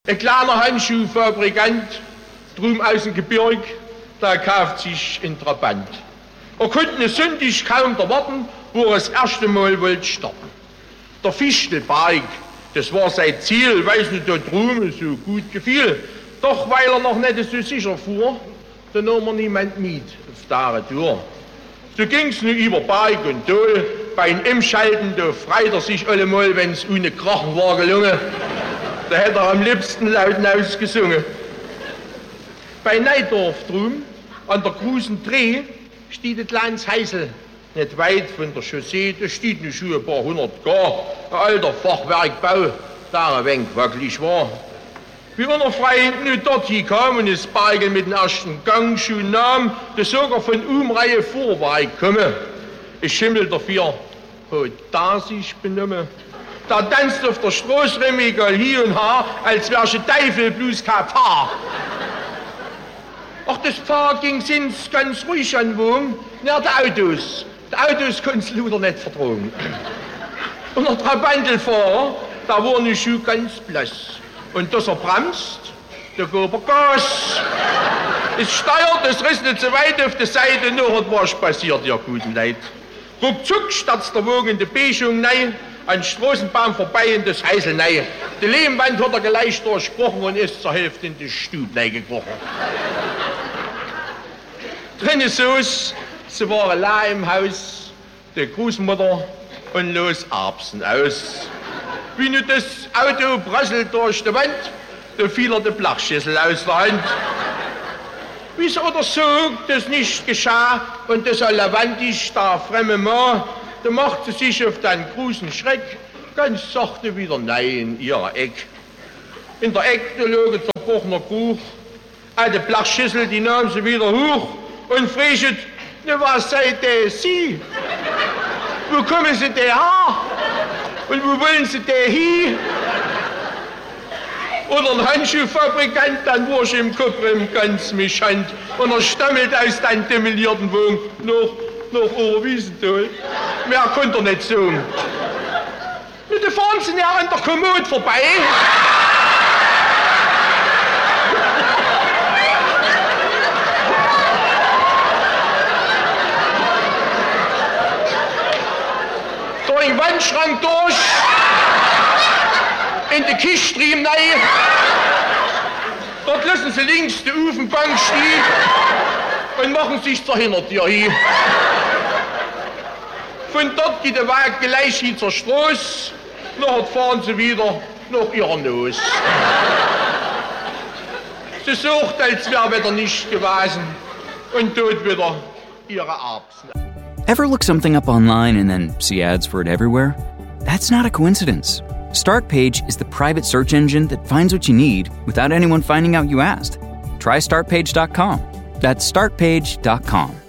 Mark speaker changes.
Speaker 1: Ein kleiner Handschuhfabrikant, drüben aus dem Gebirg, der kauft sich einen Trabant. Er konnte ne Sündig kaum erwarten, wo er das erste Mal wollte starten. Der Fichtelberg, das war sein Ziel, weil es nicht da drüben so gut gefiel. Doch weil er noch nicht so sicher fuhr, da nahm er niemand mit auf der Tour. So ging's nun über Berg und Tal, beim Imschalten, da freit er sich allemal, wenn's ohne Krachen war gelungen. Da hätte er am liebsten laut ausgesungen. Bei Neidorf drüben, an der großen Dreh, steht ein kleines Heisel. Nicht weit von der Chaussee, da steht ne Schuhe ein paar hundert Gar. Ein alter Fachwerkbau, der ein wenig wackelig war. Wie unser Freund nun dorthin kam und das Bergel mit dem ersten Gang schon nahm, da sogar von Umreihe Vorwerk komme. Ein Schimmel dafür hat da sich benommen. Da tanzt auf der Straße egal hier und her, als wär's ein Teufel bloß kein Paar. Ach, das Paar ging sinds ganz ruhig an Wohn, nach der Autos. Die Autos konnt's Luder nicht vertragen. Und der Trabantelfahrer, da war ne Schuh ganz blass. Und dass er bremst, da gab er Gas. Es steuert, es riss nicht so weit auf die Seite, noch war passiert, ihr guten Leid. Ruckzuck stürzt der Wagen in die Beigung rein, an den Straßenbaum vorbei in das Heisel rein. Die Lehmwand hat er gleich durchbrochen und ist zur Hälfte in die Stube reingekrochen. Drinnen so's, sie war allein im Haus, die Großmutter und los Erbsen aus. Wie nun das Auto prasselt durch die Wand, da fiel er die Blachschüssel aus der Hand. Wie's oder so, das nicht geschah und das allerwandig der fremde Mann, da macht sie sich auf den großen Schreck ganz sachte wieder nein in ihrer Eck. In der Eck, da lag ein zerbrochener Buch, alte Blachschüssel, die nahm sie wieder hoch und fragt, ne, was seid ihr Sie? Wo kommen Sie denn her? Und wo wollen Sie denn hin? Oder ein Handschuhfabrikant, dann war ich im Kopf ganz mischant und er stammelt aus den demolierten Wohnung nach Oberwiesenthal. Mehr konnte er nicht sagen. Da fahren Sie ja an der Kommode vorbei. Durch den Wandschrank durch, in die Kiste rein. Dort lassen Sie links die Ofenbank stehen und machen sich zur Hintertür hin. Von dort geht der Weg gleich hin zur Straße, nachher fahren Sie wieder nach ihrer Nuss. Sie sucht, als wäre wieder nicht gewesen und tut wieder ihre Erbsen.
Speaker 2: Ever look something up online and then see ads for it everywhere? That's not a coincidence. Startpage is the private search engine that finds what you need without anyone finding out you asked. Try Startpage.com. That's Startpage.com.